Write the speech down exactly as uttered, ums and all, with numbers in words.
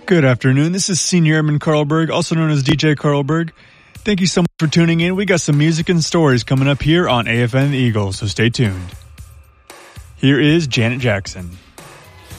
Good afternoon. This is Senior Airman Carlberg, also known as D J Carlberg. Thank you so much for tuning in. We got some music and stories coming up here on A F N The Eagle, so stay tuned. Here is Janet Jackson.